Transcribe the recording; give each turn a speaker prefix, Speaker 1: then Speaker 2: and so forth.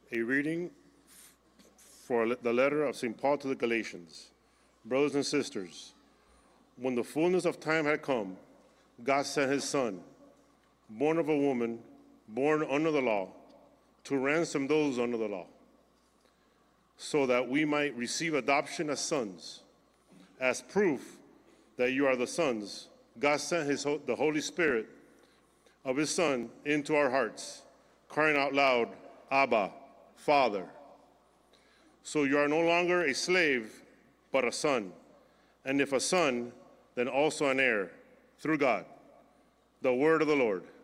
Speaker 1: A reading for the letter of St. Paul to the Galatians. Brothers and sisters, when the fullness of time had come, God sent his Son, born of a woman, born under the law, to ransom those under the law, so that we might receive adoption as sons. As proof that you are the sons, God sent the Holy Spirit of his Son into our hearts, crying out loud, Abba, Father. So you are no longer a slave, but a son. And if a son, then also an heir, through God. The word of the Lord.